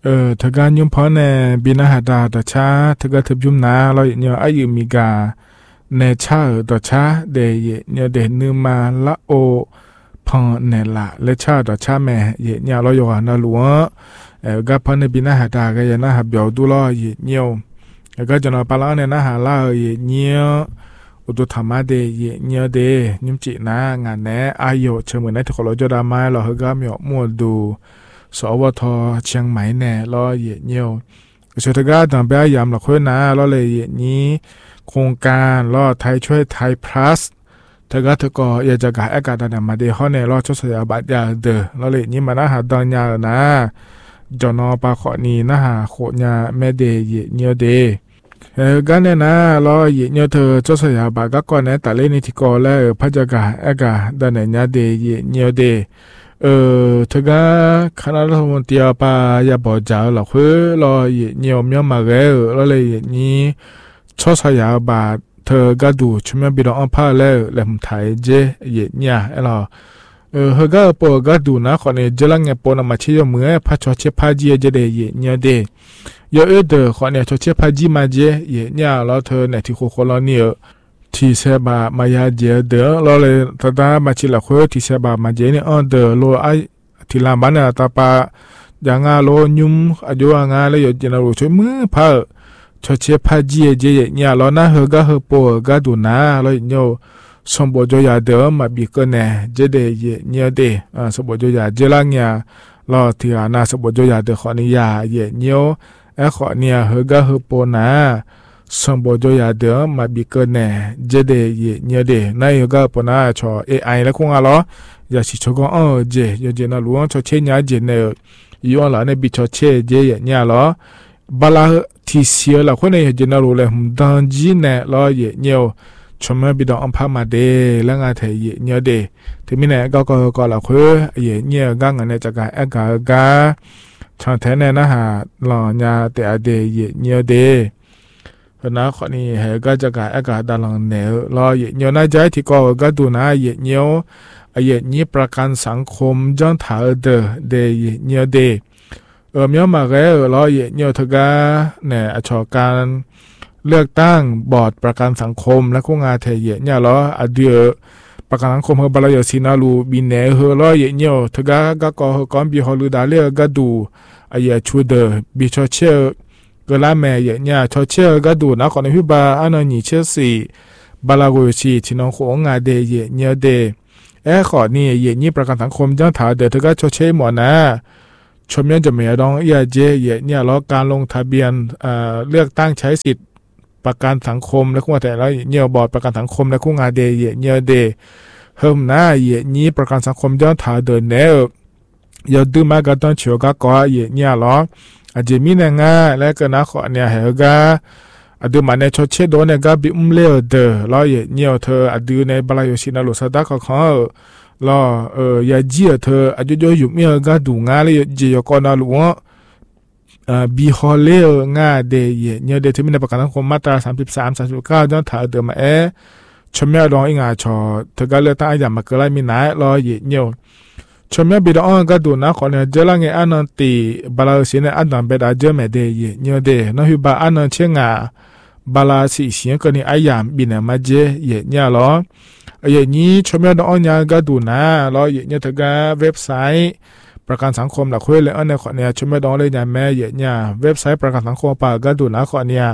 เธอการยุ่มพอในบินาหาดาต่อช้าเธอก็ทึบยุ่มนาเราเนี่ยอายุมีกาในชาต่อช้าเดยเนี่ยเดนึมาละโอพอในละและชาต่อช้าแม่เนี่ยเราอยู่นาหลวงก็พอในบินาหาดาก็ยังน่าหับเบียวดูล้อเนี่ยก็จะนอนปลาเนี่ยน่าหาล่าเนี่ยอุตุธรรมะเดยเนี่ยเดยุ่มจีนะงานแน่อายุเชื่อเหมือนในที่เขาเราจะดราม่าเราเฮก็มีมั่วดูสวทเชียงใหม่แน่รอเยี่ยเนียวเสถก็ต่างไปยามหลักคนนะรอเลยนี้โครงการรอไทยช่วยไทยพลัสเธอก็อยากจะกายอากาศดันมาเดี๋ยวในรอชุดสยามบัตรยาเดอรอเลยนี้มาหน้าหาดอนยานะจอนอปาขอนีหน้าหาโคญาแม่เดยเนียวเดกันเนี่ยนะรอเยี่ยเนียวเธอชุดสยามบัตรก็ก่อนนะแต่เล่นในที่ก่อนแล้วพัฒกาอากาศดันเนี่ยเดยเนียวเดเธอก็คณะรัฐมนตรีปายาบอกจ้าหรอกเฮ้ยรอเนี่ยมีมาเกลแล้วเลยนี้ชอบสยามบาทเธอก็ดูช่วยบิดอันพาแล้วแหลมไทยเจเนี่ยไอ้เราเฮก็ปอก็ดูนะคนนี้จะลังเงปนมาเชื่อเมื่อพัชเชพาจีเจเดเนี่ยเดยอเดอคนนี้ชเชพาจีมาเจเนี่ยแล้วเธอเนี่ยที่โคโลเนี่ยที่เสบามายาเจเดอเราเลยตาตามาชิลาโคที่เสบามาเจเนี่ยอันเดอโลไอที่ลามันเนี่ยตาปาอย่างงาโลยุมอายุงาเลยอยู่เจนเราช่วยมือพาชดเชพาจีเจเนี่ยเราหน้าเฮก็เฮปอก็ดูนะเราเนี่ยสมบูรณ์ยาเดอมาบีกันเนี่ยเจเดเนี่ยเดสมบูรณ์ยาเจลังเนี่ยเราที่อานาสมบูรณ์ยาเดขอนิยาเนี่ยขอเนี่ยเฮก็เฮปอนะสมบูรณ์ยาเดอมาบีกันเนี่ยเจเดเนี่ยเดนายก็ปนาชอ AI แล้วคงอะไรอย่าชิชก็เจน่าหลวงชอเชญาเจเนี่ยย้อนหลังในบิชอเชเจเนี่ยหรอบาลาที่เสียละคนเนี่ยเจน่ารู้เลยดังจีเนี่ยรอเนี่ยชมบิดอัมพามาเดแล้วงานเทียเนี่ยเดที่มีเนี่ยก็ละคือเนี่ยกังเนี่ยจากการกาช่างแท้เนี่ยนะฮะหล่อเนี่ยแต่เดเนี่ยเดนะคนนี้เฮก็จะกายอากาศดังเหนือรอเนี่ยน่าใจที่ก็ดูนะเนี่ยนี้ประกันสังคมจังถ่ายเดเนี่ยเดมีมาเกลรอเนี่ยทกาเนี่ยชอการเลือกตั้งบอร์ดประกันสังคมและคู่งานเทียเนี่ยรออดีตประกันสังคมเฮบาลายสินาลูบินเนเฮรอเนี่ยทกาก็ก่อนบิฮอลูดาเลียก็ดูชูเดบิชอเชก็ลาแม่เนี่ยชอเชก็ดูนะคนที่บาอันนี้เชสีบาลาโกชีที่น้องของงานเดเนี่ยเดขอนี่นี่ประกันสังคมจังถ่ายเดทก็ชอเชหมอนะชมยังจะไม่ต้องเจเนี่ยรอการลงทะเบียนเลือกตั้งใช้สิทธิ์ประกันสังคมและคู่แต่ละเนี่ยบอร์ดประกันสังคมและคู่งานเดเนี่ยเดเฮิมนะนี่ประกันสังคมจังถ่ายเดินเนอยากดูมาก็ต้องเชื่อก็เนี่ยรออาจจะมีเนี่ยง่ายและก็นะขอเนี่ยเฮก็ดูมาในชดเชดโดนเนี่ยก็บิเลี้ยเดอรอเนี่ยเธอดูในบาลายชินาลุสดาเขารอยาจีเธออายุอยู่มีก็ดูงานเลยจีก็น่ารู้ว่าบีฮอลเล่งาเดยเนี่ยเดที่มีในประกันสังคมมาตรา33-39จังถ่ายเดิมมาชมยาดองอีงาชอเธอก็เลยตั้งอย่างมาเกล้ามีนายรอเนี่ยชมยาบิดอ่อนก็ดูนะขอเนี่ยเจริญเงอันนั้นตีบาลาสิเนี่ยอันนั้นเป็นอาเจไม่เดยเนี่ยเดนั่นคือบาอันนั้นเชื่องาบาลาสิเสียงก็นี่อายามบินมาเจเนี่ยหรอนี้ชมยาดองเนี่ยก็ดูนะรอเนี่ยเธอก็เว็บไซต์ประกันสังคมหลักคุยเลยอันนี้ขอเนี่ยชมดองเลยเนี่ยแม่เนี่ยเว็บไซต์ประกันสังคมปาก็ดูนะขอเนี่ย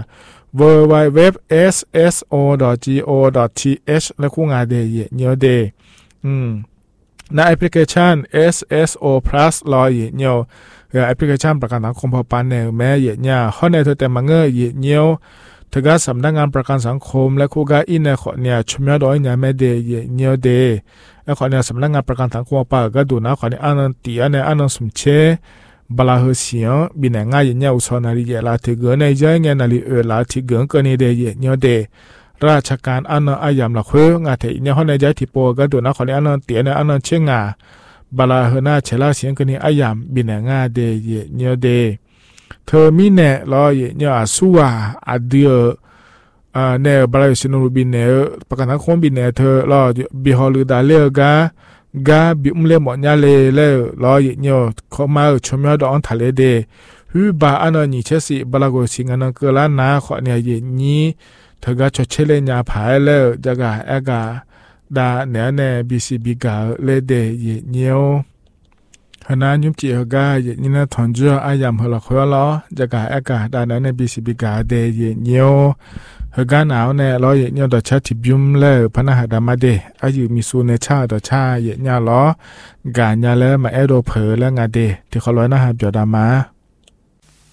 www.sso.go.th และคู่งานเดย์เนี่ยเดย์ในแอปพลิเคชัน SSO Plus รอเนี่ยแอปพลิเคชันประกันสังคมพอปันเนี่ยแม่เนี่ยข้อในเธอแต่มาเงยเนี่ยเธอก็สำนักงานประกันสังคมและคู่กาอินเนี่ยขอเนี่ยชมดองเนี่ยแม่เดย์เนี่ยเดย์แล้วขอเนี่ยสำนักงานประกันสังคมปาก็ดูนะขอเนี่ยอันนั้นตีอันเนี่ยอันนั้นสมเชบลาเฮเสียงบินง่ายเนี่ยอุศนาลีเยลาที่เกินในใจเงี้ยนาลีลาที่เกินก็นี่เดย์เนี่ยเดราชการอันนั้นอายามละเพื่องาเทียเนี่ยเขาในใจที่โปก็ดูนะขอเนี่ยอันนั้นตีเนี่ยอันนั้นเชื่องาบลาเฮน่าเชลาเสียงก็นี่อายามบินง่ายเดย์เนี่ยเดเธอมีเนี่ยรอเนี่ยสัวอดีเนี่ยบลาสินรูบินเนี่ยประกันสังคมบินเนี่ยเธอรอบิฮอลูดาเลียกาบิเลี้ยหมดยาเลยรอเนี่ยเขามาชมยอดอันทะเลเดฮือบาอันนี้เชสิบลาโกสิงอันเกลานาขอเนี่ยเย็นนี้เธอก็ชดเชลญาผายแล้วจะกะแอกาดาเนี่ยแน่บีซีบีกาเลเดเย็นเนียวฮนายุมจีฮกาเย็นนี้นะทอนจัวอายามฮลาคอยล้อจะกะแอกาดาเนี่ยแน่บีซีบีกาเดเย็นเนียวฮกาหนาวแน่ล้อเย็นเนียวดอชาทิบยุมแล้วพนะหาดามาเดอายุมีสูเนชาดอชาเย็นญาล้อกาญาแล้วมาเอโดเพอแล้วงาเดที่เขาล้อยนะหาเปียวดามา